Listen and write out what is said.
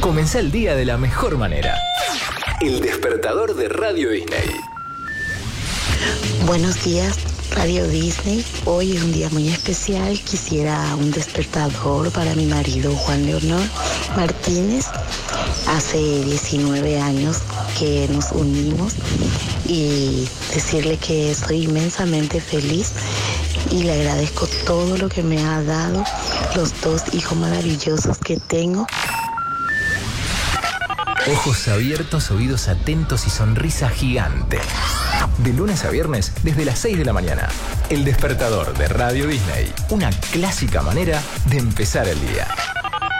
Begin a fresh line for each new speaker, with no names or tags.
Comenzá el día de la mejor manera. El despertador de Radio Disney.
Buenos días, Radio Disney. Hoy es un día muy especial. Quisiera un despertador para mi marido Juan Leonor Martínez. Hace 19 años que nos unimos y decirle que estoy inmensamente feliz y le agradezco todo lo que me ha dado, los 2 hijos maravillosos que tengo.
Ojos abiertos, oídos atentos y sonrisa gigante. De lunes a viernes, desde las 6 de la mañana. El despertador de Radio Disney. Una clásica manera de empezar el día.